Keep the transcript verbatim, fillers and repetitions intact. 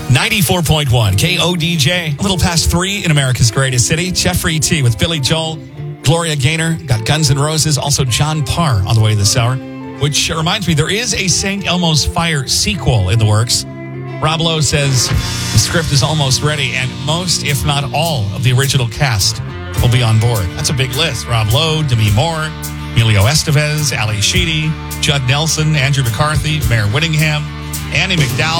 ninety-four point one K O D J. A little past three in America's greatest city. Jeffrey T. with Billy Joel, Gloria Gaynor, got Guns N' Roses, also John Parr on the way this hour. Which reminds me, there is a Saint Elmo's Fire sequel in the works. Rob Lowe says the script is almost ready, and most, if not all, of the original cast will be on board. That's a big list. Rob Lowe, Demi Moore, Emilio Estevez, Ali Sheedy, Judd Nelson, Andrew McCarthy, Mayor Whittingham, Annie McDowell.